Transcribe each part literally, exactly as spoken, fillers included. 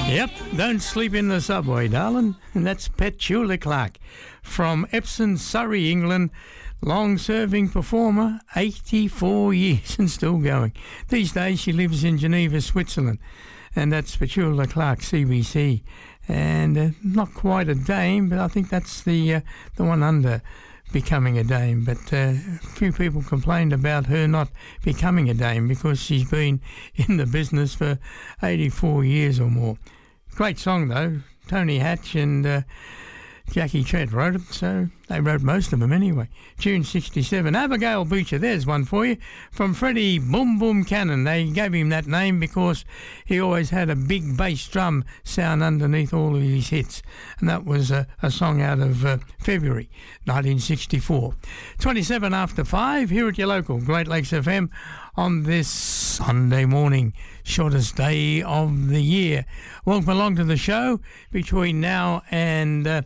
Yep, don't sleep in the subway, darling. And that's Petula Clark from Epsom, Surrey, England. Long-serving performer, eighty-four years and still going. These days she lives in Geneva, Switzerland. And that's Petula Clark, C B C. And uh, not quite a dame, but I think that's the uh, the one under becoming a dame. But uh, a few people complained about her not becoming a dame because she's been in the business for eighty-four years or more. Great song, though. Tony Hatch and uh, Jackie Trent wrote it, so they wrote most of them anyway. June sixty-seven. Abigail Butcher, there's one for you, from Freddie Boom Boom Cannon. They gave him that name because he always had a big bass drum sound underneath all of his hits. And that was a, a song out of uh, February nineteen sixty-four. twenty-seven after five, here at your local Great Lakes F M on this Sunday morning, shortest day of the year. Welcome along to the show. Between now and Uh,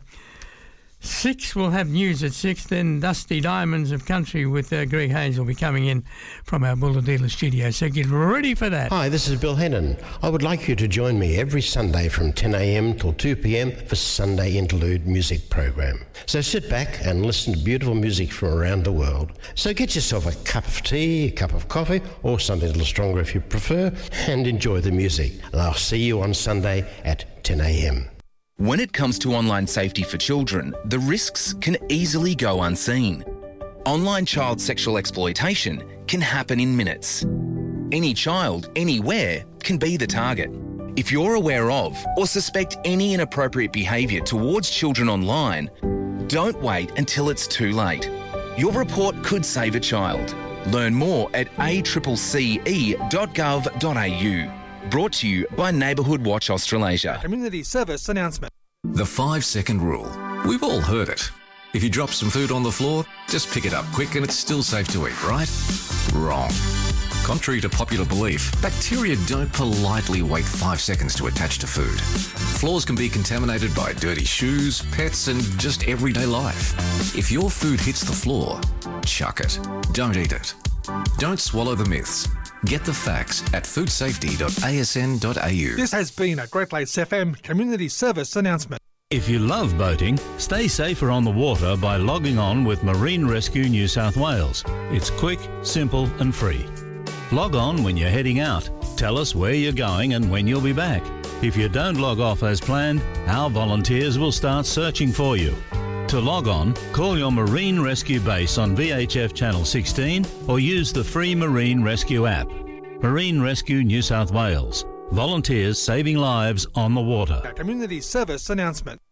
Six, we'll have news at six, then Dusty Diamonds of Country with uh, Greg Haynes will be coming in from our Buller Dealer studio, so get ready for that. Hi, this is Bill Hennon. I would like you to join me every Sunday from ten a.m. till two p.m. for Sunday Interlude music program. So sit back and listen to beautiful music from around the world. So get yourself a cup of tea, a cup of coffee, or something a little stronger if you prefer, and enjoy the music. And I'll see you on Sunday at ten a.m. When it comes to online safety for children, the risks can easily go unseen. Online child sexual exploitation can happen in minutes. Any child, anywhere, can be the target. If you're aware of or suspect any inappropriate behaviour towards children online, don't wait until it's too late. Your report could save a child. Learn more at a c c e dot gov dot a u. Brought to you by Neighbourhood Watch Australasia. Community service announcement. The five-second rule. We've all heard it. If you drop some food on the floor, just pick it up quick and it's still safe to eat, right? Wrong. Contrary to popular belief, bacteria don't politely wait five seconds to attach to food. Floors can be contaminated by dirty shoes, pets, and just everyday life. If your food hits the floor, chuck it. Don't eat it. Don't swallow the myths. Get the facts at food safety dot a s n dot a u. This has been a Great Lakes F M community service announcement. If you love boating, stay safer on the water by logging on with Marine Rescue New South Wales. It's quick, simple and free. Log on when you're heading out. Tell us where you're going and when you'll be back. If you don't log off as planned, our volunteers will start searching for you. To log on, call your Marine Rescue base on V H F Channel sixteen or use the free Marine Rescue app. Marine Rescue New South Wales. Volunteers saving lives on the water. A community service announcement.